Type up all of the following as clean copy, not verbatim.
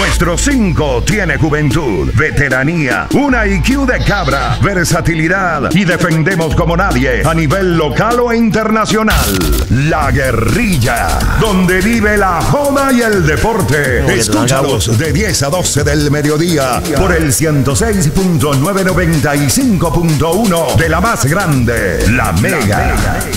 Nuestro 5 tiene juventud, veteranía, una IQ de cabra, versatilidad y defendemos como nadie a nivel local o internacional. La Guerrilla, donde vive la joda y el deporte. Escúchalos de 10 a 12 del mediodía por el 106.995.1 de la más grande, la Mega.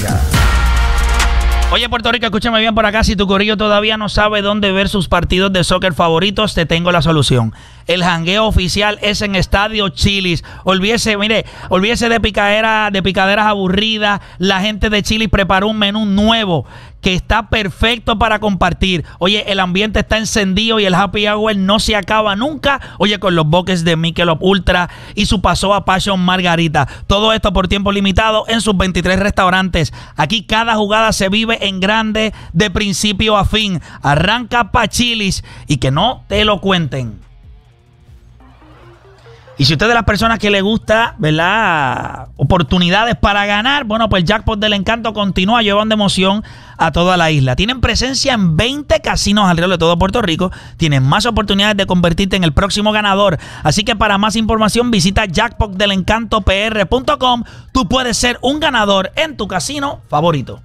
Oye, Puerto Rico, escúchame bien por acá. Si tu corillo todavía no sabe dónde ver sus partidos de soccer favoritos, te tengo la solución. El jangueo oficial es en Estadio Chili's. Olvídese de picaderas aburridas. La gente de Chili's preparó un menú nuevo que está perfecto para compartir. Oye, el ambiente está encendido y el happy hour no se acaba nunca. Oye, con los buckets de Michelob Ultra y su paso a Passion Margarita. Todo esto por tiempo limitado en sus 23 restaurantes. Aquí cada jugada se vive en grande de principio a fin. Arranca pa' Chili's y que no te lo cuenten. Y si usted es de las personas que le gusta, ¿verdad?, oportunidades para ganar, bueno, pues Jackpot del Encanto continúa llevando emoción a toda la isla. Tienen presencia en 20 casinos alrededor de todo Puerto Rico. Tienen más oportunidades de convertirte en el próximo ganador. Así que para más información visita jackpotdelencantopr.com. Tú puedes ser un ganador en tu casino favorito.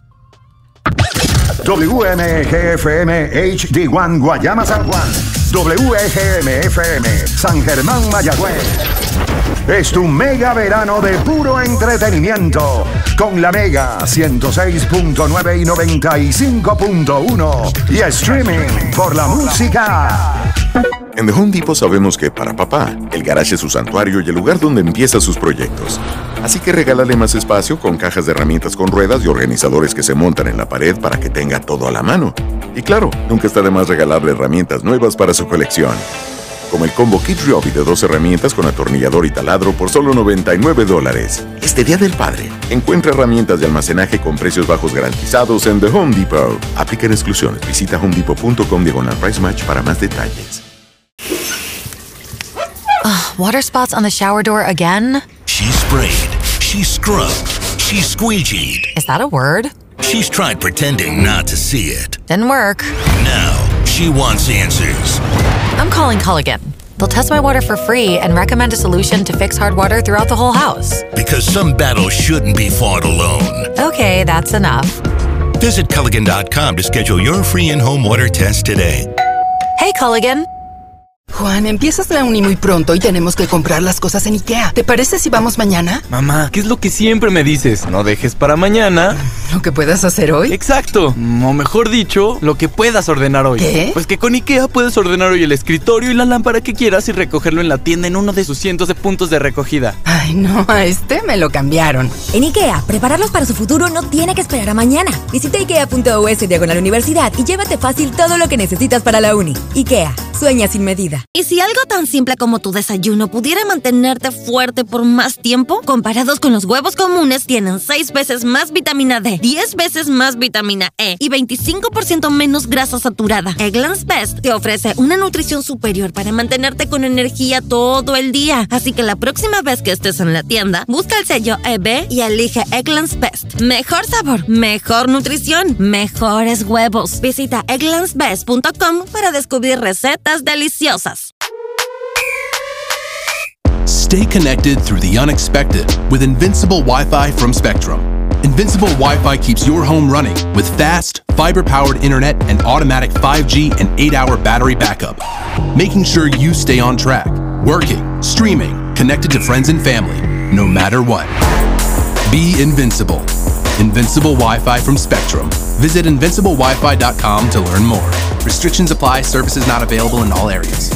WMGFM HD1 Guayama San Juan. WGMFM San Germán Mayagüez. Es tu mega verano de puro entretenimiento con la Mega 106.9 y 95.1 y streaming por la música. En The Home Depot sabemos que para papá, el garage es su santuario y el lugar donde empieza sus proyectos. Así que regálale más espacio con cajas de herramientas con ruedas y organizadores que se montan en la pared para que tenga todo a la mano. Y claro, nunca está de más regalarle herramientas nuevas para su colección. Como el combo Kit Ryobi de 2 herramientas con atornillador y taladro por solo $99. Este Día del Padre, encuentra herramientas de almacenaje con precios bajos garantizados en The Home Depot. Aplican exclusiones. Visita homedepot.com/price match para más detalles. Water spots on the shower door again? She sprayed, she scrubbed, she squeegeed. Is that a word? She's tried pretending not to see it. Didn't work. Now, she wants answers. I'm calling Culligan. They'll test my water for free and recommend a solution to fix hard water throughout the whole house. Because some battles shouldn't be fought alone. Okay, that's enough. Visit Culligan.com to schedule your free in-home water test today. Hey, Culligan. Juan, empiezas la uni muy pronto y tenemos que comprar las cosas en IKEA. ¿Te parece si vamos mañana? Mamá, ¿qué es lo que siempre me dices? No dejes para mañana ¿lo que puedas hacer hoy? Exacto, o mejor dicho, lo que puedas ordenar hoy. ¿Qué? Pues que con IKEA puedes ordenar hoy el escritorio y la lámpara que quieras y recogerlo en la tienda en uno de sus cientos de puntos de recogida. Ay, no, a este me lo cambiaron. En IKEA, prepararlos para su futuro no tiene que esperar a mañana. Visita ikea.us/universidad y llévate fácil todo lo que necesitas para la uni. IKEA, sueña sin medida. ¿Y si algo tan simple como tu desayuno pudiera mantenerte fuerte por más tiempo? Comparados con los huevos comunes, tienen 6 veces más vitamina D, 10 veces más vitamina E y 25% menos grasa saturada. Eggland's Best te ofrece una nutrición superior para mantenerte con energía todo el día. Así que la próxima vez que estés en la tienda, busca el sello EB y elige Eggland's Best. Mejor sabor, mejor nutrición, mejores huevos. Visita egglandsbest.com para descubrir recetas deliciosas. Stay connected through the unexpected with Invincible Wi-Fi from Spectrum. Invincible Wi-Fi keeps your home running with fast, fiber-powered internet and automatic 5G and 8-hour battery backup, making sure you stay on track, working, streaming, connected to friends and family, no matter what. Be invincible. Invincible Wi-Fi from Spectrum. Visit invinciblewifi.com to learn more. Restrictions apply. Services not available in all areas.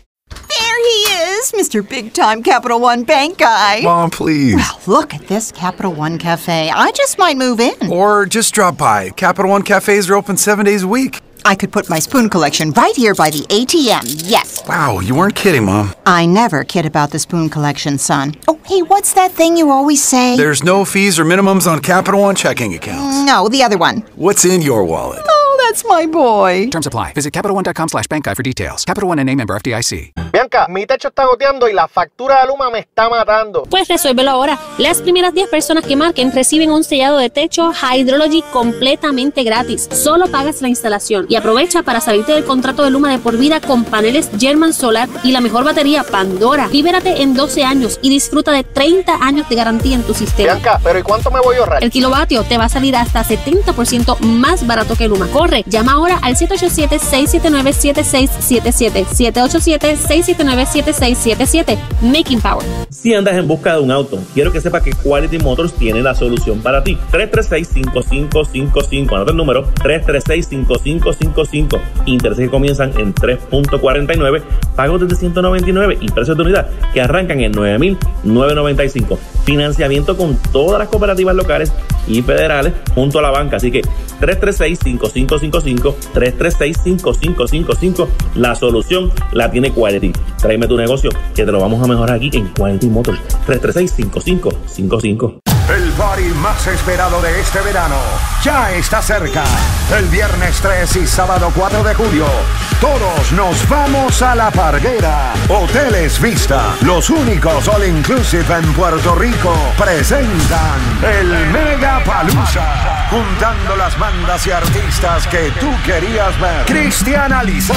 Mr. Big Time Capital One Bank guy. Mom, please. Well, look at this Capital One Cafe. I just might move in. Or just drop by. Capital One Cafes are open 7 days a week. I could put my spoon collection right here by the ATM, yes. Wow, you weren't kidding, Mom. I never kid about the spoon collection, son. Oh, hey, what's that thing you always say? There's no fees or minimums on Capital One checking accounts. No, the other one. What's in your wallet? Oh, That's my boy. Terms apply. Visit CapitalOne.com/bankguide for details. Capital One N.A. member FDIC. Bianca, mi techo está goteando y la factura de Luma me está matando. Pues resuélvelo ahora. Las primeras 10 personas que marquen reciben un sellado de techo Hydrology completamente gratis. Solo pagas la instalación y aprovecha para salirte del contrato de Luma de por vida con paneles German Solar y la mejor batería Pandora. Libérate en 12 años y disfruta de 30 años de garantía en tu sistema. Bianca, ¿pero y cuánto me voy a ahorrar? El kilovatio te va a salir hasta 70% más barato que Luma. Corre, llama ahora al 787-679-7677. 787-679-7677. Making Power. Si andas en busca de un auto, quiero que sepas que Quality Motors tiene la solución para ti. 336-5555. Anota el número. 336-5555. Intereses que comienzan en 3.49. Pagos desde 199 y precios de unidad que arrancan en 9,995. Financiamiento con todas las cooperativas locales y federales junto a la banca. Así que 336-5555. 336-5555. La solución la tiene Quality. Tráeme tu negocio que te lo vamos a mejorar aquí en Quality Motors. 336-5555. El party más esperado de este verano ya está cerca. El viernes 3 y sábado 4 de julio, todos nos vamos a La Parguera. Hoteles Vista, los únicos all inclusive en Puerto Rico, presentan el Mega Palooza, juntando las bandas y artistas que tú querías ver. Cristian Alizea,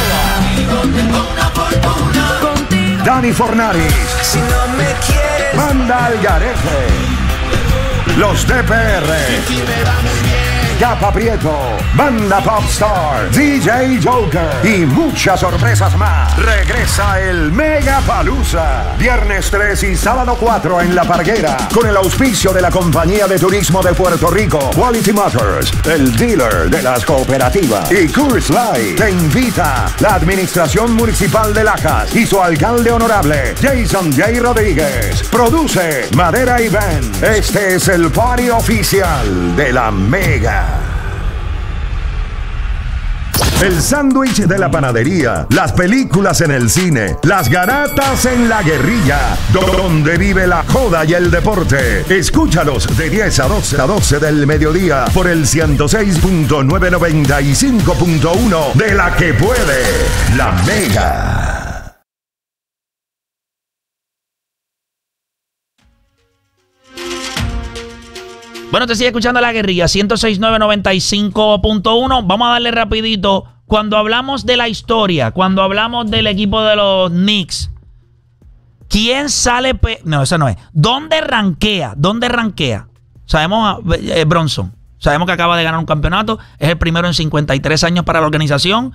Dani Fornaris, si no me quieres, Banda Algarete, Los DPR, Gapa Prieto, Banda Popstar, DJ Joker y muchas sorpresas más. Regresa el Mega Palooza, viernes 3 y sábado 4 en La Parguera, con el auspicio de la Compañía de Turismo de Puerto Rico, Quality Motors, el dealer de las cooperativas, y Coors Light. Te invita la Administración Municipal de Lajas y su alcalde honorable, Jason J. Rodríguez. Produce Madera Event. Este es el party oficial de la Mega. El sándwich de la panadería, las películas en el cine, las garatas en la guerrilla, donde vive la joda y el deporte. Escúchalos de 10 a 12 del mediodía por el 106.995.1 de La Que Puede, la Mega. Bueno, te sigue escuchando La Guerrilla, 106.995.1. Vamos a darle rapidito. Cuando hablamos de la historia, cuando hablamos del equipo de los Knicks, ¿quién sale? No, eso no es. ¿Dónde rankea? Sabemos Bronson. Sabemos que acaba de ganar un campeonato. Es el primero en 53 años para la organización.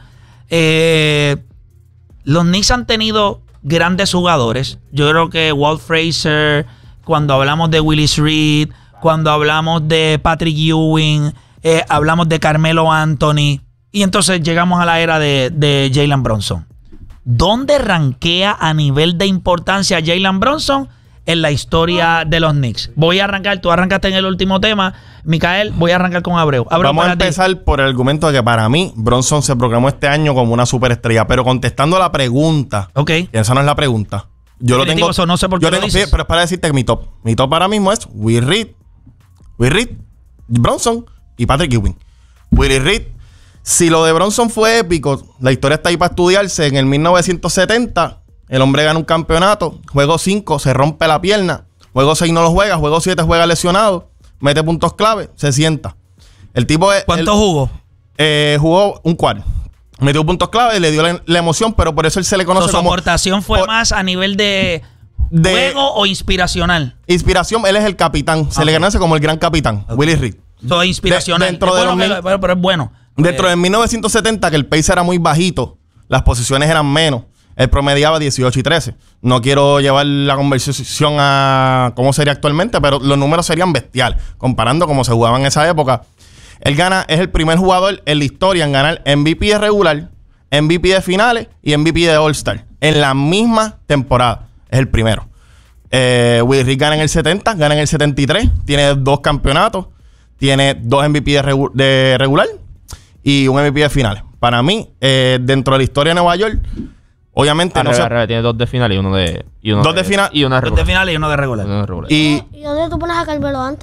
Los Knicks han tenido grandes jugadores. Yo creo que Walt Frazier, cuando hablamos de Willis Reed, cuando hablamos de Patrick Ewing, hablamos de Carmelo Anthony, y entonces llegamos a la era de Jalen Brunson. ¿Dónde rankea a nivel de importancia Jalen Brunson en la historia de los Knicks? Voy a arrancar, tú arrancaste en el último tema, Micael, voy a arrancar con Abreu. Vamos a empezar por el argumento de que para mí Brunson se proclamó este año como una superestrella, pero contestando la pregunta, esa no es la pregunta. Yo lo tengo, no sé por qué lo dices. Pero es para decirte que mi top ahora mismo es Willis Reed, Brunson y Patrick Ewing. Willis Reed, si lo de Brunson fue épico, la historia está ahí para estudiarse. En el 1970, el hombre gana un campeonato, juego 5, se rompe la pierna, juego 6 no lo juega, juego 7 juega lesionado, mete puntos clave, se sienta. El tipo ¿Cuánto jugó? Jugó un cuarto. Metió puntos clave, le dio la emoción, pero por eso él se le conoce como... Su aportación fue más a nivel de juego o inspiracional. Inspiración, él es el capitán. Se le conoce como el gran capitán, Willis Reed. Todo inspiracional. Pero es bueno. Dentro de 1970, que el pace era muy bajito, las posiciones eran menos, él promediaba 18 y 13. No quiero llevar la conversación a cómo sería actualmente, pero los números serían bestiales, comparando cómo se jugaba en esa época. Él es el primer jugador en la historia en ganar MVP de regular, MVP de finales y MVP de All-Star en la misma temporada. Es el primero. Willis Reed gana en el 70, gana en el 73, tiene 2 campeonatos, tiene 2 MVP de regular y un MVP de finales. Para mí, dentro de la historia de Nueva York, obviamente tiene 2 de final y uno de final y uno de regular. Y ¿Y dónde tú pones a Carmelo Anthony?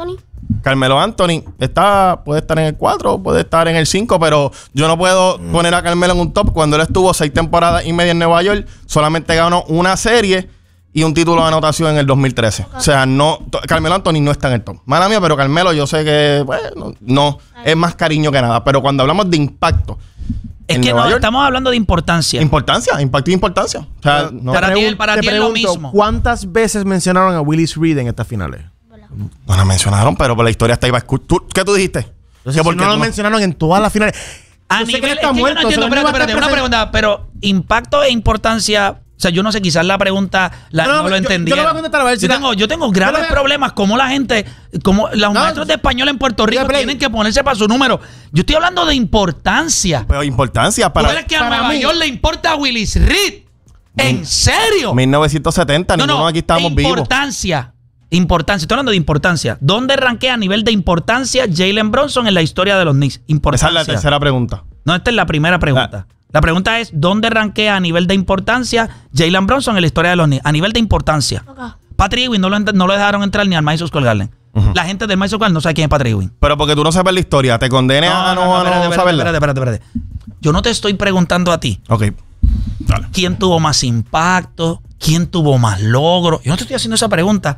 Carmelo Anthony puede estar en el 4, puede estar en el 5, pero yo no puedo poner a Carmelo en un top cuando él estuvo 6 temporadas y media en Nueva York, solamente ganó una serie y un título de anotación en el 2013. O sea, Carmelo Anthony no está en el top. Mala mía, pero Carmelo yo sé que, bueno, no, es más cariño que nada. Pero cuando hablamos de impacto... Es que no, estamos hablando de importancia. Impacto y importancia. O sea, para ti es lo mismo. ¿Cuántas veces mencionaron a Willis Reed en estas finales? No la mencionaron, pero por la historia está ahí. ¿Qué tú dijiste? Si no lo mencionaron en todas las finales. A nivel, yo no entiendo, espérate, una pregunta, pero impacto e importancia... O sea, yo no sé, quizás la pregunta no lo entendí. Yo lo voy a contestar a ver si yo tengo graves problemas como la gente, como los maestros de español en Puerto Rico tienen que ponerse para su número. Yo estoy hablando de importancia. Pero importancia para... ¿Tú crees que a Nueva York le importa a Willis Reed? ¿En serio? 1970, ninguno aquí estábamos vivos. Importancia, estoy hablando de importancia. ¿Dónde rankea a nivel de importancia Jalen Brunson en la historia de los Knicks? Importancia. Esa es la tercera pregunta. No, esta es la primera pregunta. La pregunta es, ¿dónde rankea a nivel de importancia Jalen Brunson en la historia de los Knicks? A nivel de importancia. Okay. Patrick Ewing no lo dejaron entrar ni al Madison Square Garden. La gente del Madison Square Garden no sabe quién es Patrick Ewing. Pero porque tú no sabes la historia, ¿te condenes a no saberla? Espérate. Yo no te estoy preguntando a ti. Ok. Dale. ¿Quién tuvo más impacto? ¿Quién tuvo más logro? Yo no te estoy haciendo esa pregunta.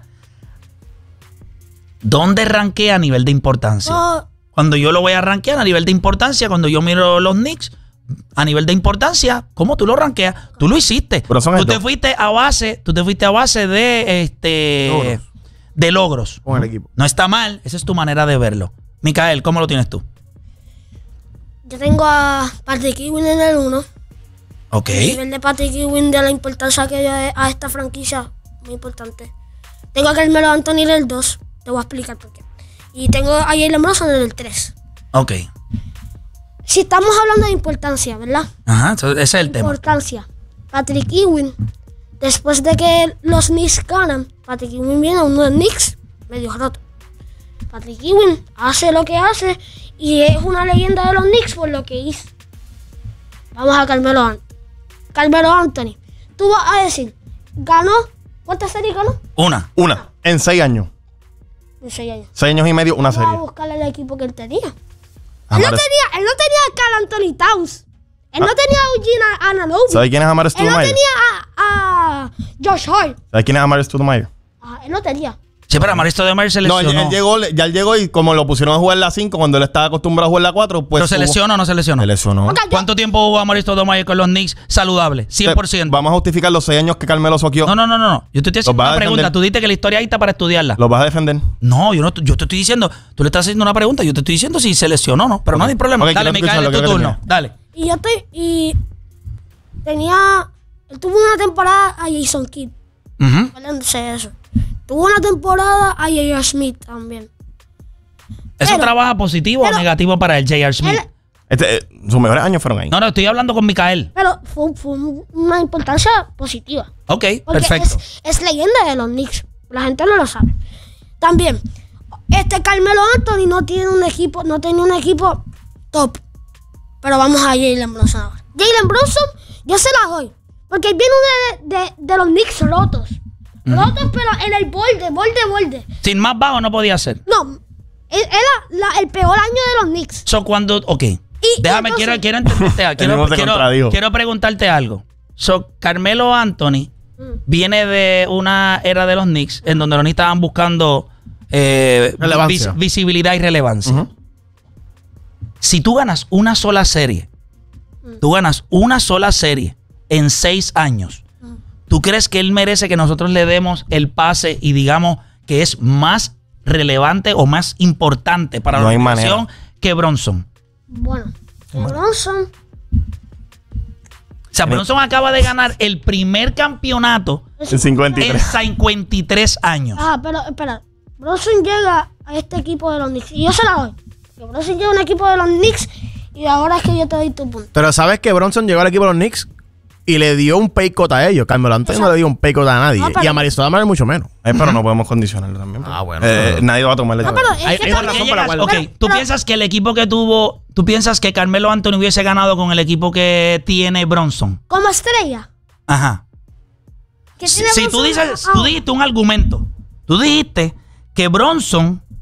¿Dónde rankea a nivel de importancia? Cuando yo lo voy a rankear a nivel de importancia, cuando yo miro los Knicks, a nivel de importancia, ¿cómo tú lo rankeas? Tú lo hiciste. Tú te fuiste a base de logros. Con el equipo. No está mal, esa es tu manera de verlo. Micael, ¿cómo lo tienes tú? Yo tengo a Patrick Ewing en el 1. Ok. El nivel de Patrick Ewing, de la importancia que dio a esta franquicia, muy importante. Tengo a Carmelo Anthony en el 2. Te voy a explicar por qué. Y tengo a Jalen Brunson en el 3. Ok. Si estamos hablando de importancia, ¿verdad? Ajá, ese es el tema. Importancia. Patrick Ewing, después de que los Knicks ganan, Patrick Ewing viene a unos Knicks medio roto. Patrick Ewing hace lo que hace y es una leyenda de los Knicks por lo que hizo. Vamos a Carmelo Anthony. Tú vas a decir, ¿ganó? ¿Cuántas series ganó? Una. En 6 años. En 6 años. 6 años y medio, una serie. Vamos a buscarle el equipo que él tenía. Él no tenía a Karl Anthony Towns. Él no tenía a Eugene Anunoby. ¿Sabes quién es Amar'e Stoudemire? Él no tenía a Josh Hart. ¿Sabes quién es Amar'e Stoudemire? Él no tenía. Sí, pero Amar'e Stoudemire se lesionó. No, él llegó y como lo pusieron a jugar la 5 cuando él estaba acostumbrado a jugar la 4, pues... ¿Pero se lesionó o no se lesionó? Se lesionó. Okay, ¿Cuánto tiempo jugó Amar'e Stoudemire con los Knicks saludable? 100%. Vamos a justificar los 6 años que Carmelo soqueó. No. Yo te estoy haciendo una pregunta. Tú dijiste que la historia ahí está para estudiarla. ¿Lo vas a defender? No, yo te estoy diciendo... Tú le estás haciendo una pregunta. Yo te estoy diciendo si se lesionó o no. Pero no hay problema. Okay, dale, Micael, es tu turno. Dale. Él tuvo una temporada a Jason Kidd. Acuérdense de eso. Tuvo una temporada a J.R. Smith también. ¿Eso trabaja positivo o negativo para el J.R. Smith? Sus mejores años fueron ahí. No, estoy hablando con Micael. Pero fue una importancia positiva. Ok, porque perfecto. Es leyenda de los Knicks. La gente no lo sabe. También, Carmelo Anthony no tenía un equipo top. Pero vamos a Jalen Brunson ahora. Jalen Brunson, yo se la doy. Porque él viene de los Knicks rotos. Rotos, pero en el borde. Sin más bajo no podía ser. No, era el peor año de los Knicks. Ok. Déjame, quiero entenderte. Quiero preguntarte algo. Carmelo Anthony viene de una era de los Knicks en donde los Knicks estaban buscando visibilidad y relevancia. Si tú ganas una sola serie, en 6 años, ¿tú crees que él merece que nosotros le demos el pase y digamos que es más relevante o más importante para la organización que Brunson? Bueno, Brunson... O sea, Brunson acaba de ganar el primer campeonato en 53 años. Pero espera. Brunson llega a este equipo de los Knicks. Y yo se la doy. Que Brunson llega a un equipo de los Knicks y ahora es que yo te doy tu punto. Pero ¿sabes que Brunson llegó al equipo de los Knicks y le dio un pay cut a ellos? Carmelo Anthony no le dio un pay cut a nadie. Y a Amar'e Stoudemire mucho menos. Pero no podemos condicionarlo también. Bueno. Nadie va a tomarle. ¿Tú piensas que el equipo que tuvo... ¿Tú piensas que Carmelo Anthony hubiese ganado con el equipo que tiene Brunson? Como estrella. Ajá. Si tú dijiste un argumento. Tú dijiste que Brunson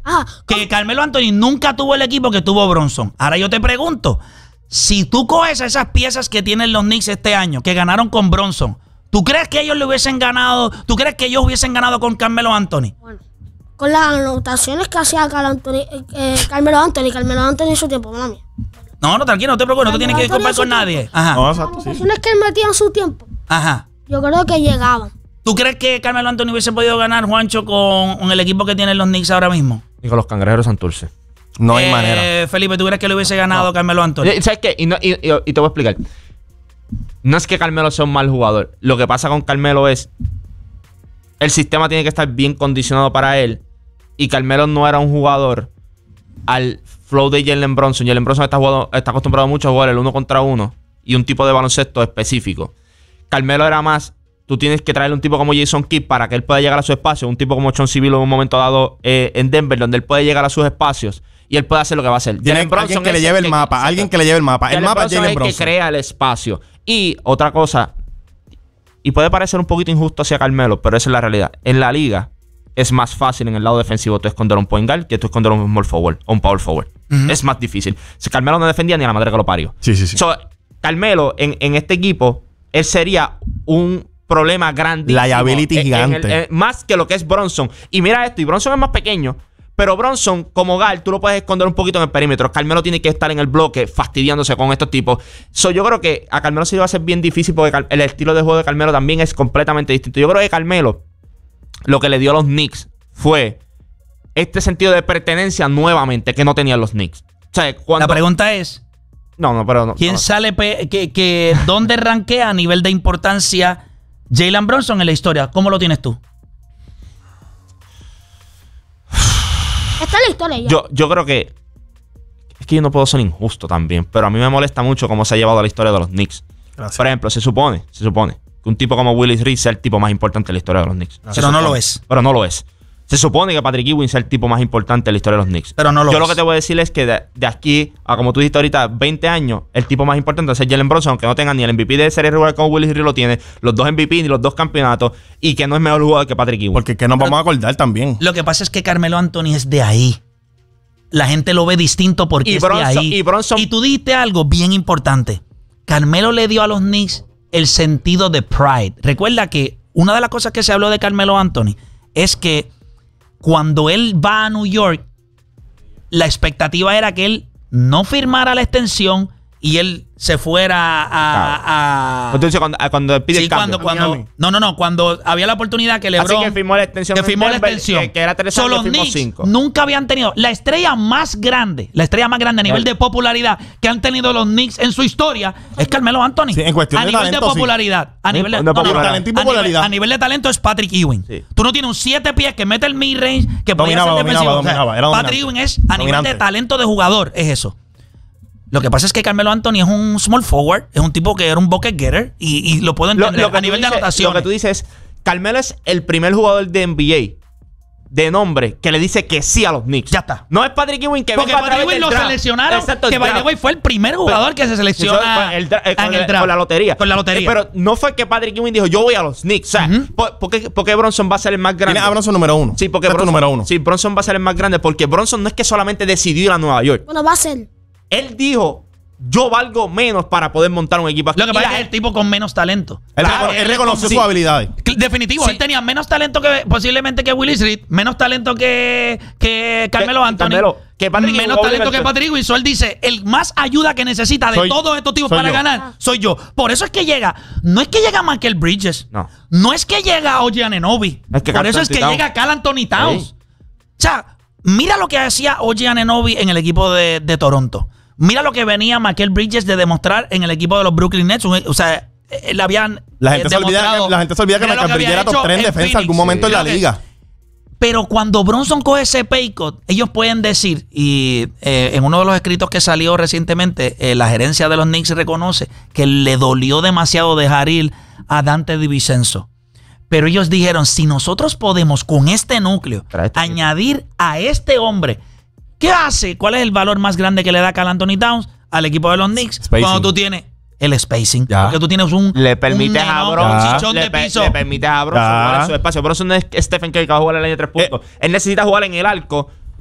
Que Carmelo Anthony nunca tuvo el equipo que tuvo Bronson. Ahora yo te pregunto, si tú coges esas piezas que tienen los Knicks este año, que ganaron con Bronson, ¿tú crees que ellos le hubiesen ganado? ¿Tú crees que ellos hubiesen ganado con Carmelo Anthony? Bueno, con las anotaciones que hacía Carmelo Anthony en su tiempo, mami. No, tranquilo, no te preocupes, no te tienes que comparar con nadie. Ajá. Las anotaciones que él metía en su tiempo, ajá. Yo creo que llegaban. ¿Tú crees que Carmelo Anthony hubiese podido ganar, Juancho, con el equipo que tienen los Knicks ahora mismo? Y con los Cangrejeros Santurce. No hay manera. Felipe, ¿tú crees que le hubiese ganado Carmelo Anthony? ¿Sabes qué? Y te voy a explicar. No es que Carmelo sea un mal jugador. Lo que pasa con Carmelo es... El sistema tiene que estar bien condicionado para él. Y Carmelo no era un jugador al flow de Jalen Brunson. Jalen Brunson está acostumbrado mucho a jugar el 1 contra 1 y un tipo de baloncesto específico. Carmelo era más... Tú tienes que traerle un tipo como Jason Kidd para que él pueda llegar a su espacio. Un tipo como Chauncey Billups en un momento dado en Denver, donde él puede llegar a sus espacios y él puede hacer lo que va a hacer. Tiene alguien que le lleve el mapa. Alguien que le lleve el mapa. El mapa es Jalen Brunson. El que crea el espacio. Y otra cosa, y puede parecer un poquito injusto hacia Carmelo, pero esa es la realidad. En la liga es más fácil en el lado defensivo tú esconder un point guard que tú esconder un small forward o un power forward. Es más difícil. Si Carmelo no defendía ni a la madre que lo parió. Sí. So, Carmelo en este equipo, él sería un problema grandísimo. Liability gigante. Más que lo que es Bronson. Y mira esto, y Bronson es más pequeño, pero Bronson, como guard, tú lo puedes esconder un poquito en el perímetro. Carmelo tiene que estar en el bloque fastidiándose con estos tipos. Yo creo que a Carmelo se le va a hacer bien difícil porque el estilo de juego de Carmelo también es completamente distinto. Yo creo que Carmelo lo que le dio a los Knicks fue este sentido de pertenencia nuevamente que no tenían los Knicks. O sea, la pregunta es... ¿Quién sale dónde rankea a nivel de importancia Jalen Brunson en la historia? ¿Cómo lo tienes tú? Está en la historia ya. Yo creo que... Es que yo no puedo ser injusto también, pero a mí me molesta mucho cómo se ha llevado a la historia de los Knicks. Gracias. Por ejemplo, se supone que un tipo como Willis Reed sea el tipo más importante de la historia de los Knicks. Pero no lo es. Pero no lo es. Se supone que Patrick Ewing sea el tipo más importante de la historia de los Knicks. Pero no lo Yo es. lo que te voy a decir es que de aquí a, como tú dijiste ahorita, 20 años, el tipo más importante es Jalen Brunson, aunque no tenga ni el MVP de serie regular como Willis Reed lo tiene, los 2 MVP ni los 2 campeonatos, y que no es mejor jugador que Patrick Ewing. Porque es que nos vamos a acordar también. Lo que pasa es que Carmelo Anthony es de ahí. La gente lo ve distinto porque es de ahí. Y tú dijiste algo bien importante. Carmelo le dio a los Knicks el sentido de pride. Recuerda que una de las cosas que se habló de Carmelo Anthony es que cuando él va a New York, la expectativa era que él no firmara la extensión y él se fuera a Entonces, cuando pide el cambio. Cuando había la oportunidad que LeBron... Así que firmó la extensión. Que era 3 años, firmó 5. Nunca habían tenido la estrella más grande a nivel de popularidad que han tenido los Knicks en su historia es Carmelo Anthony. Sí, en cuestión a de nivel talento, de popularidad. Sí. A nivel de talento y popularidad. A nivel de talento es Patrick Ewing. Sí. Tú no tienes un 7 pies que mete el mid-range, que puede ser defensivo. Patrick Ewing es, a nivel de talento de jugador, es eso. Lo que pasa es que Carmelo Anthony es un small forward, es un tipo que era un bucket getter y lo puedo entender a nivel de anotación. Lo que tú dices es, Carmelo es el primer jugador de NBA de nombre que le dice que sí a los Knicks. Ya está. No es Patrick Ewing que porque Patrick Ewing lo seleccionaron. Exacto, que by the way fue el primer jugador que se selecciona con la lotería. Con la lotería. Pero no fue que Patrick Ewing dijo, yo voy a los Knicks. O sea, ¿por qué Bronson va a ser el más grande? Tiene a Bronson número 1. Sí, porque Bronson va a ser el más grande porque Bronson no es que solamente decidió ir a Nueva York. Bueno, va a ser. Él dijo, yo valgo menos para poder montar un equipo aquí. Lo que pasa es que es el tipo con menos talento. Él reconoció sus habilidades. Definitivo, él tenía menos talento que posiblemente que Willis Reed, menos talento que Carmelo Anthony, menos talento que Patrick Ewing. Él dice, el más ayuda que necesita de todos estos tipos para ganar soy yo. Por eso es que llega, no es que llega Michael Bridges, no es que llega OG Anunoby, por eso es que llega Karl Anthony Towns. O sea, mira lo que hacía OG Anunoby en el equipo de Toronto. Mira lo que venía Michael Bridges de demostrar en el equipo de los Brooklyn Nets. O sea, él habían la gente se olvida que Michael Bridges era top 3 en defensa en algún momento en la liga. Pero cuando Bronson coge ese pay cut, ellos pueden decir, y en uno de los escritos que salió recientemente, la gerencia de los Knicks reconoce que le dolió demasiado dejar ir a Dante DiVincenzo. Pero ellos dijeron, si nosotros podemos con este núcleo añadir a este hombre, ¿qué hace? ¿Cuál es el valor más grande que le da Karl Anthony Towns al equipo de los Knicks? Cuando tú tienes el spacing. Porque tú tienes le permites a Bronson de piso. Le permites a Bronson jugar en su espacio. Bronson no es Stephen Curry que va a jugar en la línea de 3 puntos. Él necesita jugar en el arco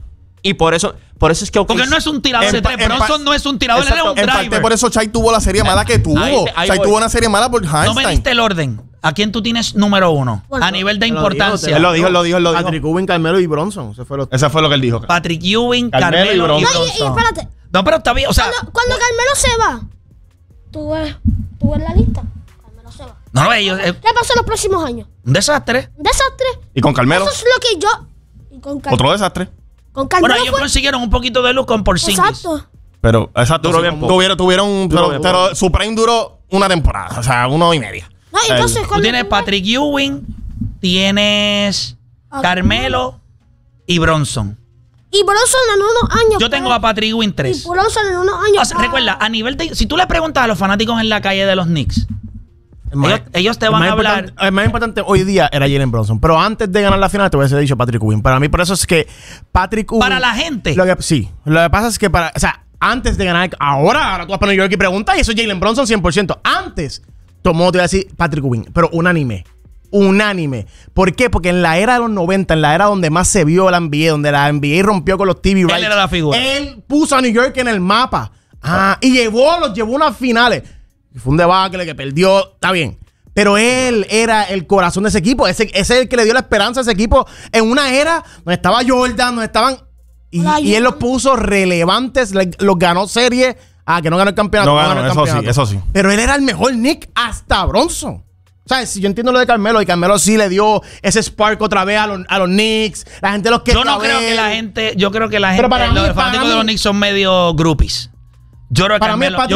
Y por eso es que... Porque él no es un tirador de tres. Bronson no es un tirador, él es un En parte driver. por eso Shai tuvo la serie mala que tuvo. Shai tuvo una serie mala por Einstein. No me diste el orden. ¿A quién tú tienes número 1? A nivel de importancia. Él lo dijo. Patrick Ewing, Carmelo y Bronson. Ese fue lo que él dijo. Patrick Ewing, Carmelo y Bronson. No, y espérate. No, pero está bien, o sea... Cuando Carmelo se va, tú ves la lista. Carmelo se va. No, ellos... ¿Qué pasó en los próximos años? Un desastre. Un desastre. ¿Y con Carmelo? Eso es lo que yo... Y con Carmelo. Otro desastre. Con Carmelo Bueno, ellos consiguieron un poquito de luz con Porzingis. Exacto. Pero, exacto. Tuvieron pero su prime duró una temporada. O sea, 1 y media. No, entonces, tú tienes Patrick Ewing, tienes Carmelo y Bronson. Y Bronson en unos años. Yo tengo a Patrick Ewing 3. Y Bronson en unos años. O sea, recuerda, a nivel de... Si tú le preguntas a los fanáticos en la calle de los Knicks, ellos te van a hablar... El más importante hoy día era Jalen Bronson. Pero antes de ganar la final te hubiese dicho Patrick Ewing. Para mí, por eso es que Patrick Ewing... Para la gente. Sí. Lo que pasa es que o sea, antes de ganar... Ahora tú vas para New York y preguntas y eso es Jalen Bronson 100%. Antes, todo el mundo te iba a decir Patrick Ewing. Pero unánime. ¿Por qué? Porque en la era de los 90, en la era donde más se vio la NBA, donde la NBA rompió con los TV rights, él era la figura. Él puso a New York en el mapa. Y los llevó a unas finales. Fue un debacle que perdió, está bien. Pero él era el corazón de ese equipo. Ese es el que le dio la esperanza a ese equipo en una era donde estaba Jordan, donde estaban... Y él los puso relevantes, los ganó series. Que no ganó el campeonato. No ganó el campeonato. Eso sí. Pero él era el mejor Knick hasta Bronson. O sea, si yo entiendo lo de Carmelo, y Carmelo sí le dio ese spark otra vez a los Knicks, la gente los que... Yo creo que la gente, los fanáticos de los Knicks son medio groupies. Yo creo que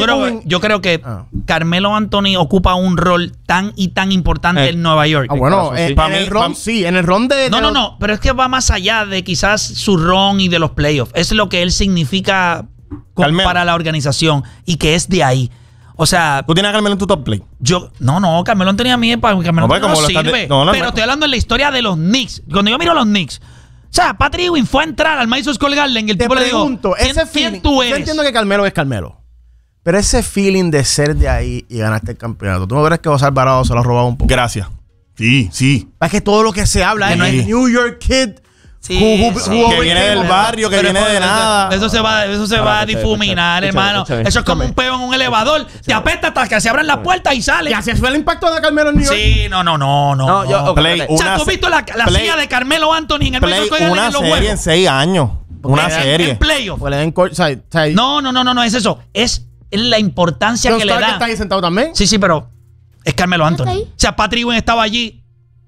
Carmelo Anthony ocupa un rol tan importante en Nueva York. Bueno, en el ron de... No, pero es que va más allá de quizás su ron y de los playoffs. Es lo que él significa para la organización y que es de ahí. O sea... ¿Tú tienes a Carmelo en tu top play? No, Carmelo Anthony a mí Carmelo no sirve. Pero estoy hablando en la historia de los Knicks. Cuando yo miro a los Knicks, o sea, Patrick Ewing fue a entrar al Madison Square Garden y el tipo le dijo, ¿quién tú eres? Yo entiendo que Carmelo es Carmelo. Pero ese feeling de ser de ahí y ganarte el campeonato, ¿tú no crees que José Alvarado se lo ha robado un poco? Gracias. Sí. Es que todo lo que se habla es el New York Kid. Sí, que viene del barrio, que viene de nada. Eso se va a difuminar, hermano. Eso es como un peo en un elevador. Te apesta hasta que se abran las puertas y sales. Y así fue el impacto de Carmelo en New York. Sí, no. O sea, ¿tú has visto la silla de Carmelo Anthony en el Madison Square Garden en los serie juegos? en 6 años. Una serie. En playoff. No, es eso. Es la importancia que le da. ¿Está ahí sentado también? Sí, pero es Carmelo Anthony. O sea, Patrick Ewing estaba allí.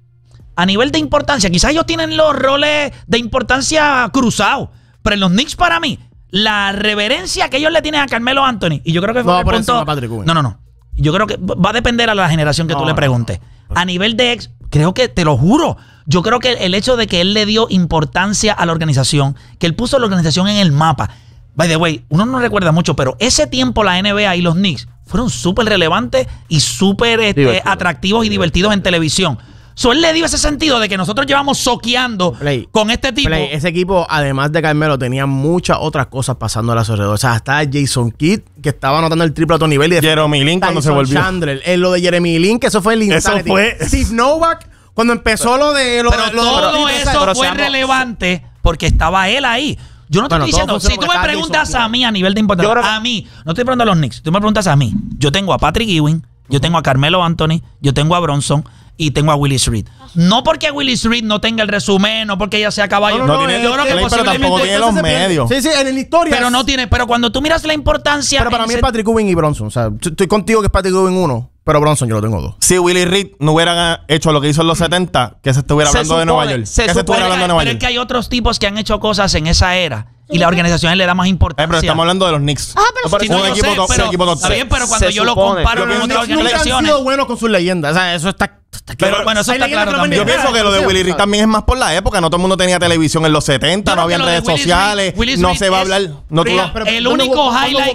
A nivel de importancia, quizás ellos tienen los roles de importancia cruzados, pero en los Knicks, para mí, la reverencia que ellos le tienen a Carmelo Anthony, y yo creo que fue el punto... No. Yo creo que va a depender a la generación que tú le preguntes. A nivel de creo que, te lo juro, yo creo que el hecho de que él le dio importancia a la organización, que él puso la organización en el mapa. By the way, uno no recuerda mucho, pero ese tiempo la NBA y los Knicks fueron súper relevantes y súper atractivos y divertidos en televisión. Él le dio ese sentido de que nosotros llevamos soqueando con este tipo. Ese equipo, además de Carmelo, tenía muchas otras cosas pasando a su alrededor. O sea, hasta Jason Kidd, que estaba anotando el triple a otro nivel. Y Jeremy Lin cuando se volvió. Chandler, lo de Jeremy Lin, que eso fue el Eso fue. Steve Novak, cuando empezó lo de... todo eso fue relevante porque estaba él ahí. Yo no te estoy diciendo, si tú me preguntas a mí a nivel de importancia, a mí, no estoy preguntando a los Knicks, tú me preguntas a mí. Yo tengo a Patrick Ewing, yo tengo a Carmelo Anthony, yo tengo a Bronson y tengo a Willis Reed. No porque Willis Reed no tenga el resumen, no porque ella sea caballo. No tiene, yo creo que pero tampoco tiene los medios. Sí, en la historia. Pero no tiene, pero cuando tú miras la importancia. Pero para mí es Patrick Ewing y Bronson. O sea, estoy contigo que es Patrick Ewing 1, pero Bronson yo lo tengo 2. Si Willis Reed no hubiera hecho lo que hizo en los 70, que se estuviera hablando de Nueva York. Pero es que hay otros tipos que han hecho cosas en esa era. Y la organización le da más importancia. Pero estamos hablando de los Knicks. Pero un equipo top. Está bien, pero cuando yo lo comparo con otras organizaciones. Han sido buenos con sus leyendas. O sea, eso está claro. Pero bueno, eso está claro también. Yo pienso que lo de Willis Reed también es más por la época. No todo el mundo tenía televisión en los 70, no había redes sociales. No se va a hablar. El único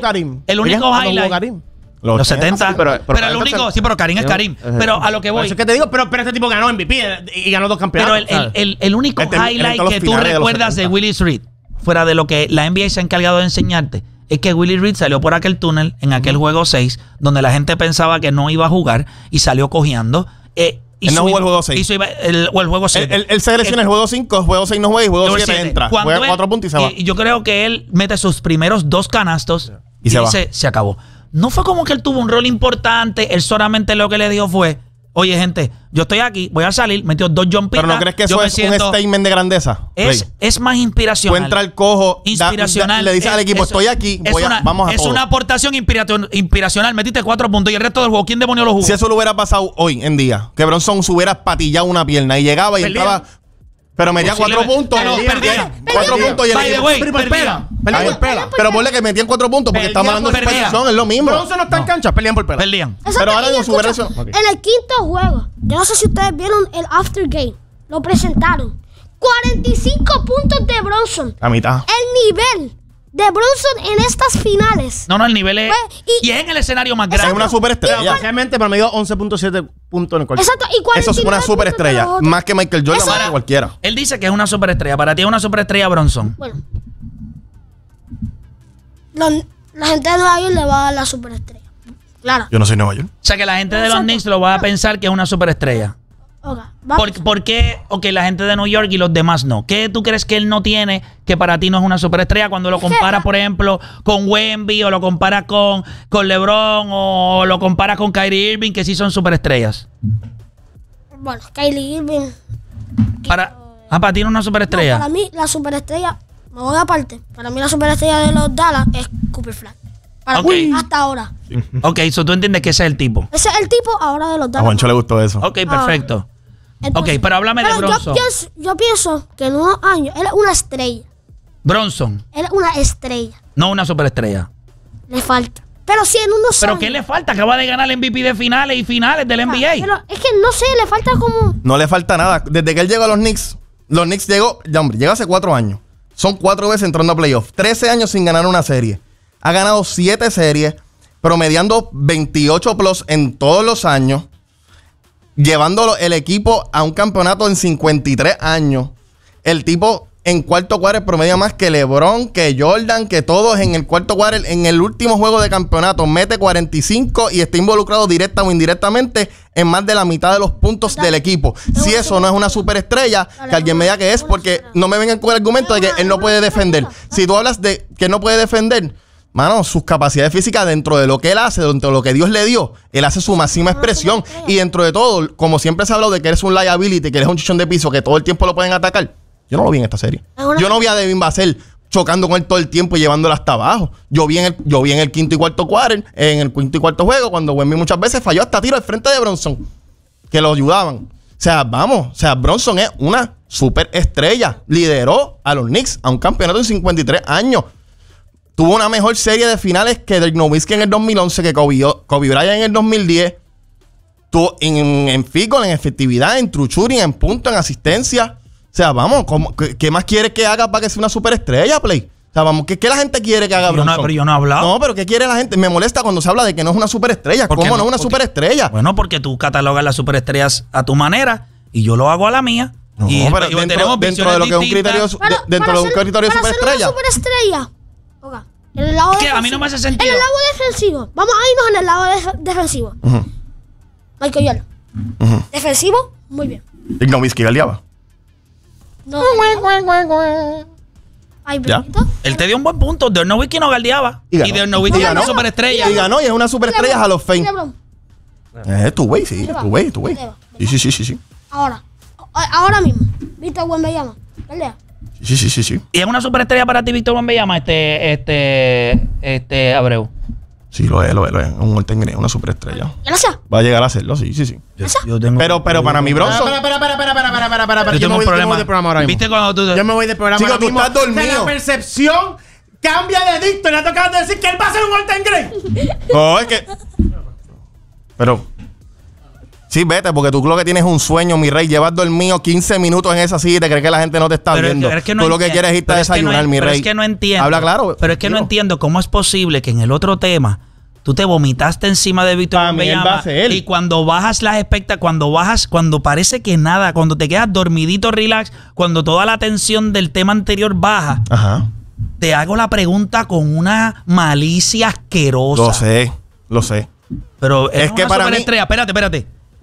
highlight. Los 70. Pero el único. Sí, pero Karim es Karim. Pero a lo que voy. Eso es que te digo, pero este tipo ganó MVP y ganó 2 campeonatos. Pero el único highlight que tú recuerdas de Willis Reed, fuera de lo que la NBA se ha encargado de enseñarte, es que Willis Reed salió por aquel túnel en aquel juego 6, donde la gente pensaba que no iba a jugar y salió cojeando. Él no jugó el juego 6. O el juego 7. Él selecciona el juego 5, el juego 6 no juega y el juego 7 entra. Juega 4 puntos y se va. Y yo creo que él mete sus primeros 2 canastos y dice, se acabó. No fue como que él tuvo un rol importante. Él solamente lo que le dijo fue, oye, gente, yo estoy aquí, voy a salir, metió 2 jumpitas. ¿Pero no crees que eso es un statement de grandeza? Es más inspiracional. Tú entra el cojo, inspiracional. le dices al equipo, estoy aquí, vamos a Es una aportación inspiracional. Metiste 4 puntos y el resto del juego, ¿quién demonios lo jugó? Si eso lo hubiera pasado hoy en día, que Bronson se hubiera patillado una pierna y llegaba y entraba... Pero metían 4 puntos. Perdían 4 puntos y el equipo... Perdían por pela. Pero ponle que metían 4 puntos porque estamos hablando de superstición, es lo mismo. Bronson no está en cancha, pelean por pela. Perdían. Pero ahora no su versión. En el quinto juego, yo no sé si ustedes vieron el after game. Lo presentaron. 45 puntos de Bronson. La mitad. El nivel de Bronson en estas finales. No, el nivel es... Y es en el escenario más grande. Es una superestrella. Especialmente para medio 11.7 puntos en el cuarto. Exacto. Y 49 eso es una superestrella. Más que Michael Jordan, más que cualquiera. Él dice que es una superestrella. Para ti es una superestrella Bronson. Bueno. La gente de Nueva York le va a dar la superestrella. Claro. Yo no soy Nueva York. O sea que la gente de los Knicks lo va a pensar que es una superestrella. Okay, ¿Por qué la gente de New York y los demás no? ¿Qué tú crees que él no tiene que para ti no es una superestrella cuando lo comparas, por ejemplo, con Wemby o lo comparas con LeBron o lo comparas con Kyrie Irving, que sí son superestrellas? Bueno, Kyrie Irving... Para ti no es una superestrella. No, para mí la superestrella, me voy aparte, para mí la superestrella de los Dallas es Cooper Flag. Hasta ahora. Ok, so tú entiendes que ese es el tipo. Ese es el tipo ahora de los Dallas. A Juancho le gustó eso. Ok, perfecto. Entonces, pero háblame de Bronson. Yo pienso que en unos años él es una estrella. Bronson. Él es una estrella. No una superestrella. Le falta. Pero si en unos ¿Pero años... qué le falta? Acaba de ganar el MVP de finales y finales del NBA. Pero es que no sé, le falta como... No le falta nada. Desde que él llegó a los Knicks llegó hace 4 años. Son 4 veces entrando a playoffs. 13 años sin ganar una serie. Ha ganado 7 series, promediando 28 plus en todos los años, llevando el equipo a un campeonato en 53 años. El tipo en cuarto quarter promedia más que LeBron, que Jordan, que todos en el cuarto quarter. En el último juego de campeonato mete 45 y está involucrado directa o indirectamente en más de la mitad de los puntos del equipo. Si eso no es una superestrella, que alguien me diga que es, porque no me vengan con el argumento de que él no puede defender. Si tú hablas de que no puede defender, mano, sus capacidades físicas dentro de lo que él hace, dentro de lo que Dios le dio, él hace su máxima expresión. Y dentro de todo, como siempre se ha hablado de que eres un liability, que eres un chichón de piso, que todo el tiempo lo pueden atacar. Yo no lo vi en esta serie. Yo no vi a Devin Vassell chocando con él todo el tiempo y llevándolo hasta abajo. Yo vi en el quinto y cuarto quarter, en el quinto y cuarto juego, cuando Wemby muchas veces falló hasta tiro al frente de Bronson, que lo ayudaban. Bronson es una superestrella. Lideró a los Knicks a un campeonato en 53 años. Tuvo una mejor serie de finales que Dirk Nowitzki en el 2011, que Kobe Bryant en el 2010. Tuvo en field goal, en efectividad, en true shooting, en punto, en asistencia. ¿Qué más quiere que haga para que sea una superestrella, Play? ¿Qué la gente quiere que haga Bronson? Pero yo no he hablado. No, pero ¿qué quiere la gente? Me molesta cuando se habla de que no es una superestrella. ¿Cómo no es una superestrella? Bueno, porque tú catalogas las superestrellas a tu manera y yo lo hago a la mía. No, pero dentro de lo que es un criterio, dentro de un criterio de superestrella. En el lado es que a mí no me hace sentido. En el lado defensivo. Vamos a irnos en el lado defensivo. Michael Jordan. Defensivo, muy bien. Dirk Nowitzki galdeaba. No. Ay, ¿Ya? Él te dio un buen punto. Dirk Nowitzki no galdeaba. Y Dirk Nowitzki es una superestrella. Y ganó, y es una superestrella Hall of Fame. Tu güey, sí. Tu güey. Sí. Ahora mismo. ¿Viste a Wembanyama? ¿Verdad? Sí. ¿Y es una superestrella para ti, Víctor Wembanyama, Abreu? Sí, lo es. Un all-time great, una superestrella. Gracias. Va a llegar a serlo, sí. Pero para mi Bronson. Espera. Yo me voy del programa ahora mismo. ¿Viste cuando tú... Yo me voy del programa ahora mismo. Tú estás dormido. La percepción cambia de dicto. Le tocado de decir que él va a ser un all-time great. No, es que... Pero... Sí, vete, porque tú lo que tienes es un sueño, mi rey. Llevas dormido 15 minutos en esa silla y te crees que la gente no te está viendo. Tú lo que quieres es irte a desayunar, mi rey. Pero es que no entiendo. Habla claro. Pero es que no entiendo cómo es posible que en el otro tema tú te vomitaste encima de Víctor Wembanyama y cuando bajas las expectativas, cuando parece que nada, cuando te quedas dormidito, relax, cuando toda la atención del tema anterior baja, te hago la pregunta con una malicia asquerosa. Lo sé. Pero es que para mí... Espérate.